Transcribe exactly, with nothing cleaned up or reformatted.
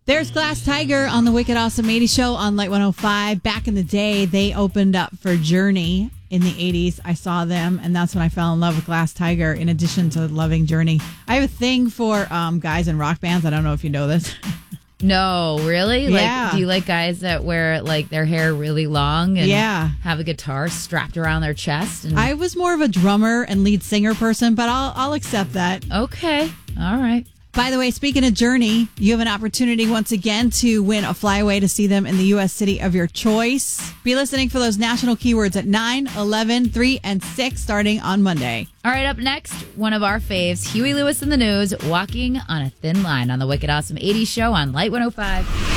There's Glass Tiger on the Wicked Awesome eighties Show on Light one oh five. Back in the day, they opened up for Journey in the eighties. I saw them, and that's when I fell in love with Glass Tiger, in addition to loving Journey. I have a thing for um, guys in rock bands. I don't know if you know this. No, really? Yeah. Like, do you like guys that wear like their hair really long and yeah. have a guitar strapped around their chest? And... I was more of a drummer and lead singer person, but I'll I'll accept that. Okay. All right. By the way, speaking of Journey, you have an opportunity once again to win a flyaway to see them in the U S city of your choice. Be listening for those national keywords at nine, eleven, three, and six starting on Monday. All right, up next, one of our faves, Huey Lewis in the News, walking on a thin line on the Wicked Awesome eighties Show on Light one oh five.